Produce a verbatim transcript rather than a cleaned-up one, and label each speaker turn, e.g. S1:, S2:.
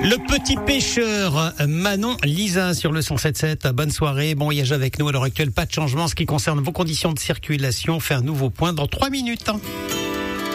S1: Le petit pêcheur, Manon Lisa sur le cent sept sept. Bonne soirée, bon voyage avec nous. À l'heure actuelle, pas de changement en ce qui concerne vos conditions de circulation. Fait un nouveau point dans trois minutes.